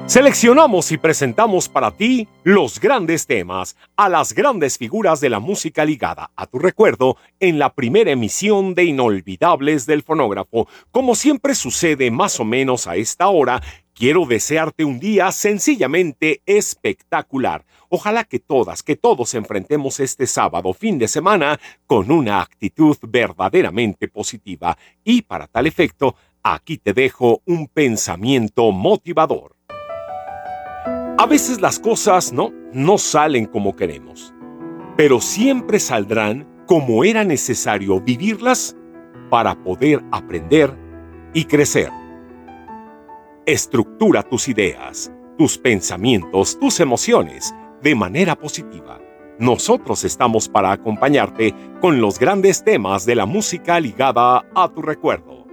Seleccionamos y presentamos para ti los grandes temas a las grandes figuras de la música ligada a tu recuerdo en la primera emisión de Inolvidables del Fonógrafo. Como siempre sucede más o menos a esta hora, quiero desearte un día sencillamente espectacular. Ojalá que todos enfrentemos este sábado, fin de semana, con una actitud verdaderamente positiva. Y para tal efecto, aquí te dejo un pensamiento motivador. A veces las cosas no salen como queremos, pero siempre saldrán como era necesario vivirlas para poder aprender y crecer. Estructura tus ideas, tus pensamientos, tus emociones de manera positiva. Nosotros estamos para acompañarte con los grandes temas de la música ligada a tu recuerdo.